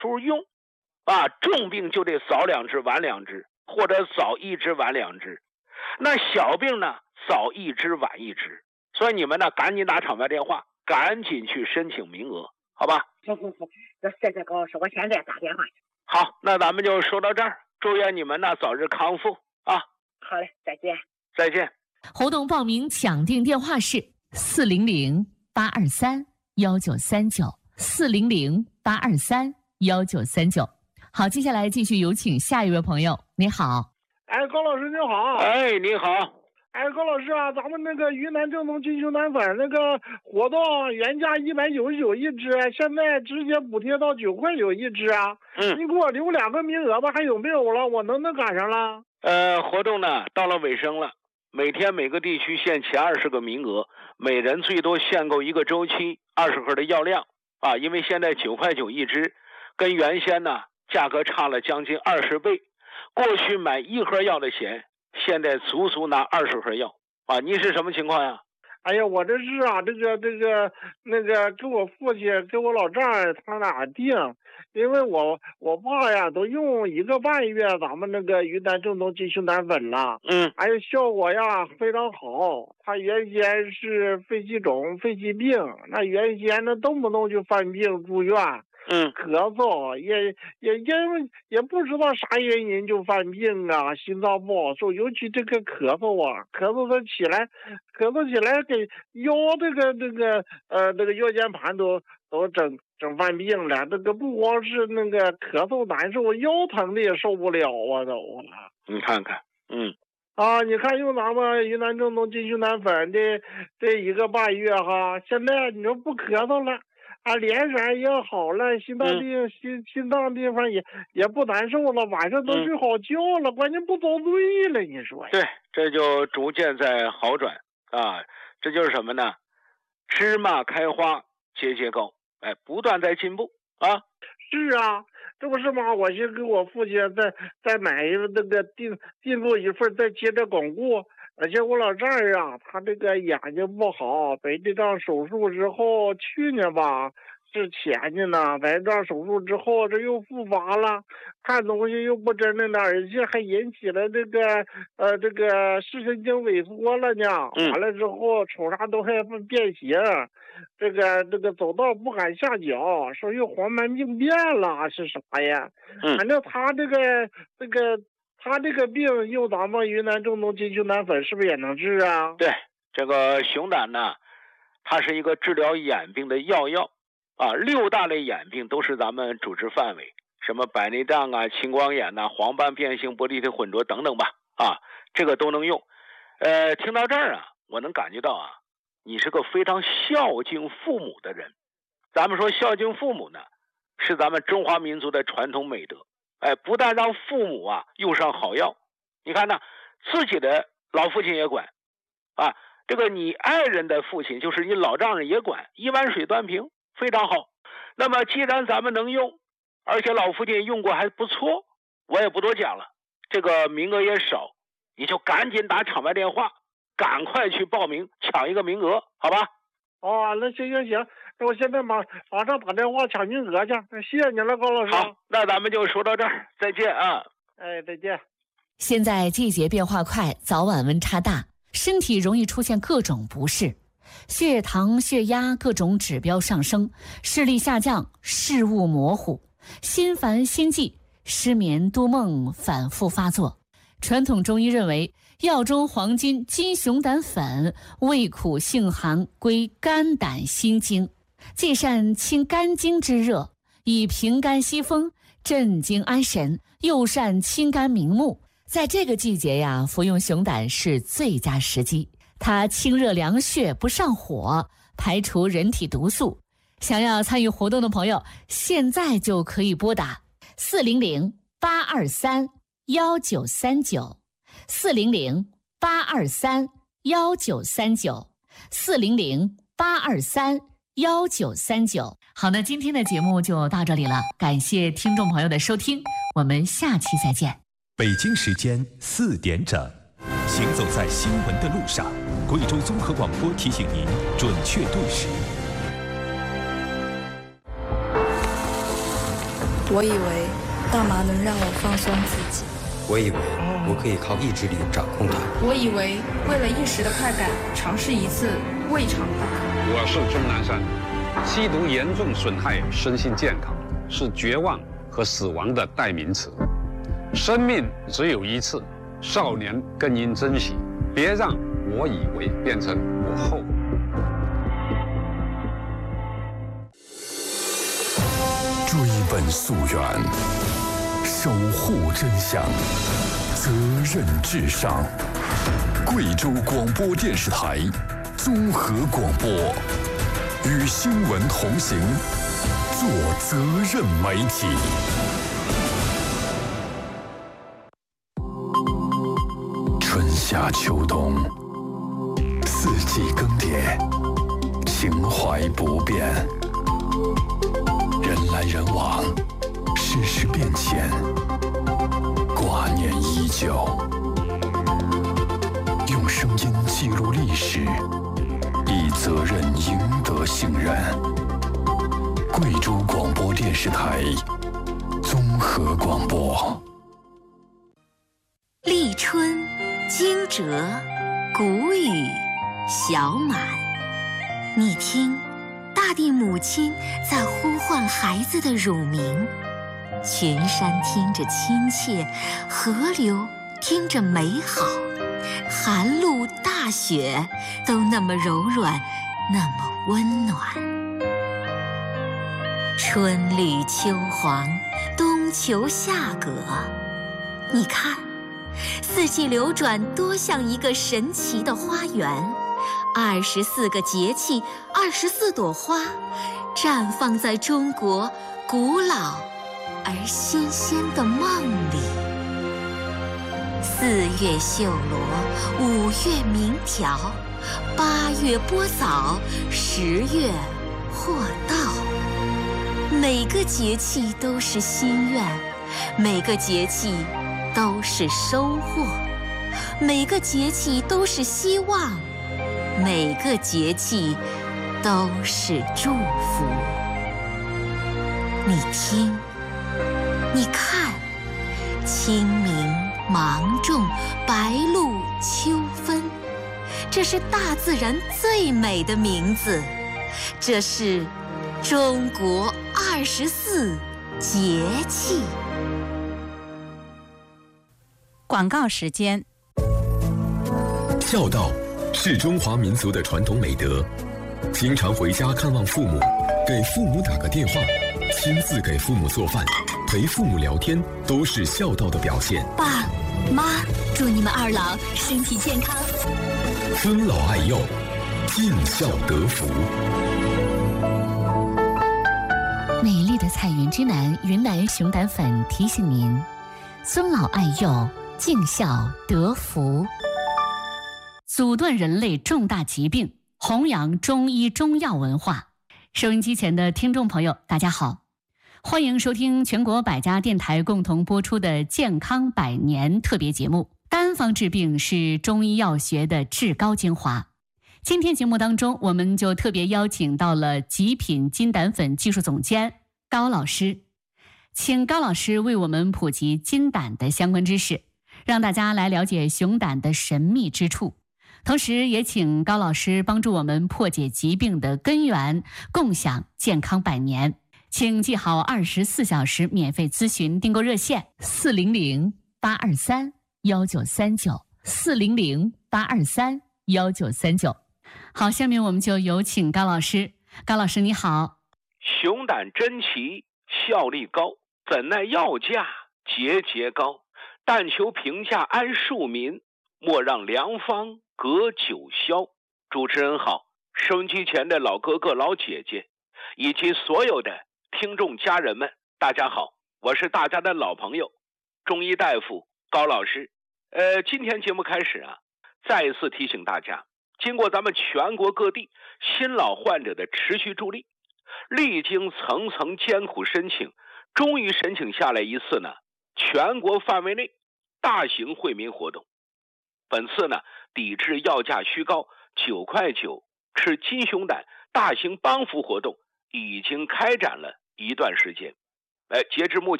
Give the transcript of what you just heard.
时用啊，重病就得早2支晚2支，或者早1支晚2支。那小病呢，早1支晚1支。所以你们呢，赶紧打场外电话，赶紧去申请名额，好吧？ 行，谢谢高老师，我现在打电话去。 好，那咱们就说到这儿，祝愿你们呢早日康复啊！ 好嘞，再见。 再见。 活动报名抢订电话是400-823-1939，400-823-1939。好，接下来继续有请下一位朋友。你好。 哎，高老师你好。 哎，你好。 哎，高老师啊，咱们那个云南正宗金熊胆粉那个活动原价199一支，现在直接补贴到9块9一支啊。你给我留2个名额吧，还有没有了？我能赶上了？ 活动呢到了尾声了，每天每个地区限前20个名额，每人最多限购1个周期20盒的药量啊，因为现在9块9一支，跟原先呢价格差了将近20倍。过去买1盒药的钱，现在足足拿20盒药啊！你是什么情况呀？ 哎呀，我这是啊，那个跟我父亲跟我老丈人他俩订，因为我爸呀都用1个半月咱们那个云南正宗金熊胆粉了，哎呀效果呀非常好。他原先是肺气肿、肺气病，那原先呢动不动就犯病住院。咳嗽也不知道啥原因就犯病啊，心脏不好受，尤其这个咳嗽啊，咳嗽起来给腰那个腰间盘都整犯病了。这个不光是那个咳嗽难受，腰疼的也受不了啊都。 你看看， 你看用咱们云南正宗金熊胆粉这1个半月哈，现在你说不咳嗽了。脸色也好了，心脏地方也不难受了，晚上都睡好觉了，关键不遭罪了，你说呀？ 对，这就逐渐在好转啊，这就是什么呢？芝麻开花节节高，哎，不断在进步啊。 是啊，这不是吗？我先给我父亲再买一个那个订购一份，再接着巩固。而且我老丈人啊，他这个眼睛不好，白内障手术之后，去年吧是前年呢，白内障手术之后这又复发了，看东西又不真的了，而且还引起了这个视神经萎缩了呢。完了之后瞅啥都还变形，这个走道不敢下脚，说又黄斑病变了是啥呀？反正他这个病用咱们云南正宗金熊胆粉是不是也能治啊？ 对，这个熊胆呢，它是一个治疗眼病的药啊，6大类眼病都是咱们主治范围，什么白内障啊、青光眼呐、黄斑变性、玻璃体混浊等等吧，啊，这个都能用。听到这儿啊，我能感觉到啊，你是个非常孝敬父母的人。咱们说孝敬父母呢，是咱们中华民族的传统美德。哎，不但让父母啊用上好药，你看呢，自己的老父亲也管啊，这个你爱人的父亲就是你老丈人也管，一碗水端平，非常好。那么既然咱们能用，而且老父亲用过还不错，我也不多讲了，这个名额也少，你就赶紧打场外电话，赶快去报名抢一个名额，好吧？ 那行，那我现在马上打电话抢名额去。谢谢您了，高老师。 好，那咱们就说到这儿，再见啊！ 哎，再见。 现在季节变化快，早晚温差大，身体容易出现各种不适，血糖、血压各种指标上升，视力下降，视物模糊，心烦心悸，失眠多梦反复发作。传统中医认为，药中黄金金熊胆粉味苦性寒，归肝胆心经，既善清肝经之热，以平肝息风，镇惊安神，又善清肝明目。在这个季节呀，服用熊胆是最佳时机。它清热凉血，不上火，排除人体毒素。想要参与活动的朋友，现在就可以拨打400-823-1939，400-823-1939，400-823-1939。好，那今天的节目就到这里了，感谢听众朋友的收听，我们下期再见。 北京时间4点整，行走在新闻的路上，贵州综合广播提醒您准确对时。 我以为大麻能让我放松自己， 我以为我可以靠意志力掌控它， 我以为为了一时的快感，尝试一次未尝不可。 我是钟南山，吸毒严重损害身心健康，是绝望和死亡的代名词。生命只有一次，少年更应珍惜，别让我以为变成我后悔。 追本溯源，守护真相，责任至上。贵州广播电视台综合广播，与新闻同行，做责任媒体。春夏秋冬，四季更迭，情怀不变。人来人往，世事变迁，挂念依旧。用声音记录历史，以责任赢得信任。贵州广播电视台综合广播。 立春，惊蛰，谷雨，小满。你听，大地母亲在呼唤孩子的乳名，群山听着亲切，河流听着美好，寒露大雪都那么柔软，那么温暖。春绿秋黄，冬秋夏葛，你看，四季流转多像一个神奇的花园，24个节气，24朵花，绽放在中国古老而新鲜的梦里。4月绣罗，5月鸣条，8月播枣，10月获稻。每个节气都是心愿，每个节气都是收获，每个节气都是希望，每个节气都是祝福。你听，你看，清明、芒种、白露、秋分，这是大自然最美的名字，这是中国24节气。 广告时间。 孝道是中华民族的传统美德，经常回家看望父母，给父母打个电话，亲自给父母做饭，陪父母聊天，都是孝道的表现。 爸妈，祝你们二老身体健康， 尊老爱幼，尽孝得福。 美丽的彩云之南云南熊胆粉提醒您：尊老爱幼，尽孝得福。阻断人类重大疾病，弘扬中医中药文化。收音机前的听众朋友，大家好，欢迎收听全国百家电台共同播出的健康百年特别节目。单方治病是中医药学的至高精华。今天节目当中，我们就特别邀请到了极品金胆粉技术总监高老师，请高老师为我们普及金胆的相关知识，让大家来了解熊胆的神秘之处。同时也请高老师帮助我们破解疾病的根源，共享健康百年。请记好24小时免费咨询订购热线400-823-1939，400-823-1939。好，下面我们就有请高老师。高老师你好。 熊胆珍奇，效力高，怎奈药价节节高？但求平价安庶民，莫让良方隔九霄。主持人好，收音机前的老哥哥老姐姐以及所有的听众家人们，大家好，我是大家的老朋友中医大夫高老师。今天节目开始啊，再一次提醒大家，经过咱们全国各地新老患者的持续助力，历经层层艰苦申请，终于申请下来一次呢全国范围内大型惠民活动。本次呢，抵制药价虚高9块9吃金熊胆大型帮扶活动已经开展了一段时间。 截至目前。